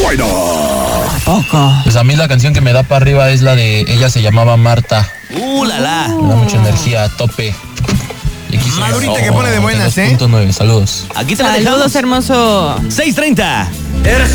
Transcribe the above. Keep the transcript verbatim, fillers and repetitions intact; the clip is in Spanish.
buena. Poco. Pues a mí la canción que me da para arriba es la de Ella se llamaba Marta. Uh, la la. Me da mucha energía a tope. Y aquí se Madurita llama- que pone de buenas, ¿eh? punto nueve, saludos. Aquí te la Saludos, dejamos. hermoso. seis treinta.